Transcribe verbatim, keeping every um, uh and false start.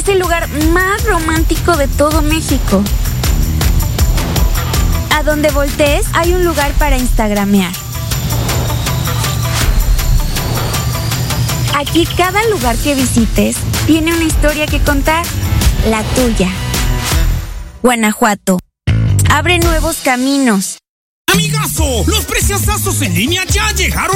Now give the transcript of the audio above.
es el lugar más romántico de todo México. A donde voltees hay un lugar para instagramear. Aquí cada lugar que visites tiene una historia que contar, la tuya. Guanajuato, abre nuevos caminos. Amigazo, los preciosazos en línea ya llegaron